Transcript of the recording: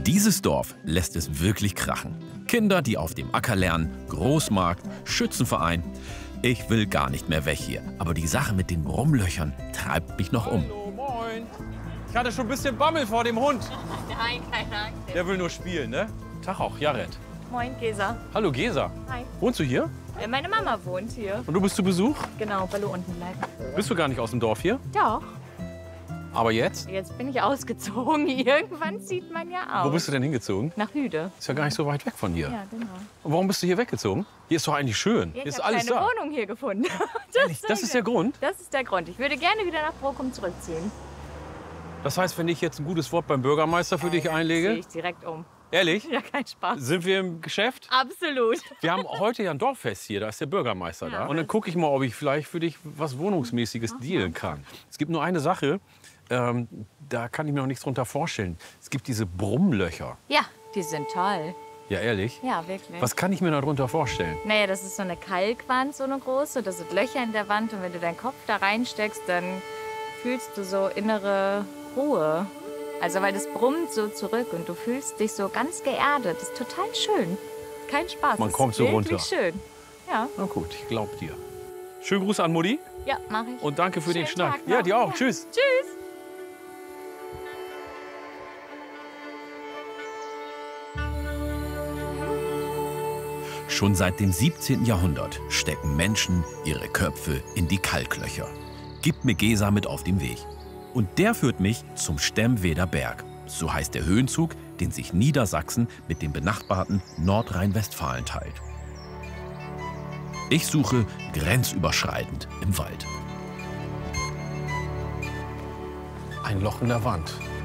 Dieses Dorf lässt es wirklich krachen. Kinder, die auf dem Acker lernen, Großmarkt, Schützenverein. Ich will gar nicht mehr weg hier. Aber die Sache mit den Brummlöchern treibt mich noch um. Hallo, moin. Ich hatte schon ein bisschen Bammel vor dem Hund. Nein, keine Angst. Der will nur spielen, ne? Tag auch, Jared. Moin, Gesa. Hallo, Gesa. Hi. Wohnst du hier? Meine Mama wohnt hier. Und du bist zu Besuch? Genau, Ballo unten bleiben. Bist du gar nicht aus dem Dorf hier? Doch. Aber jetzt? Jetzt bin ich ausgezogen. Irgendwann zieht man ja aus. Wo bist du denn hingezogen? Nach Hüde. Ist ja gar nicht so weit weg von hier. Ja, genau. Und warum bist du hier weggezogen? Hier ist doch eigentlich schön. Ja, Hier ich ist habe alles keine da. Wohnung hier gefunden. Ehrlich, das ist der Grund? Das ist der Grund. Ich würde gerne wieder nach Brokum zurückziehen. Das heißt, wenn ich jetzt ein gutes Wort beim Bürgermeister für dich Ziehe einlege? ich direkt um. Ehrlich? Ja, kein Spaß. Sind wir im Geschäft? Absolut. Wir haben heute ja ein Dorffest hier, da ist der Bürgermeister da. Und dann gucke ich mal, ob ich vielleicht für dich was Wohnungsmäßiges dealen kann. Es gibt nur eine Sache, da kann ich mir noch nichts drunter vorstellen. Es gibt diese Brummlöcher. Ja, die sind toll. Ja, ehrlich? Ja, wirklich. Was kann ich mir darunter vorstellen? Naja, das ist so eine Kalkwand, so eine große. Da sind Löcher in der Wand. Und wenn du deinen Kopf da reinsteckst, dann fühlst du so innere Ruhe. Also, weil das brummt so zurück und du fühlst dich so ganz geerdet. Das ist total schön. Kein Spaß. Man das kommt ist so wirklich runter. schön. Ja. Na gut, ich glaub dir. Schönen Gruß an Mutti Ja, mach ich. und danke für den Schönen Schnack. Tag noch. Ja, dir auch. Tschüss. Tschüss. Schon seit dem 17. Jahrhundert stecken Menschen ihre Köpfe in die Kalklöcher. Gibt mir Gesa mit auf den Weg. Und der führt mich zum Stemmweder Berg. So heißt der Höhenzug, den sich Niedersachsen mit dem benachbarten Nordrhein-Westfalen teilt. Ich suche grenzüberschreitend im Wald. Ein Loch in der Wand.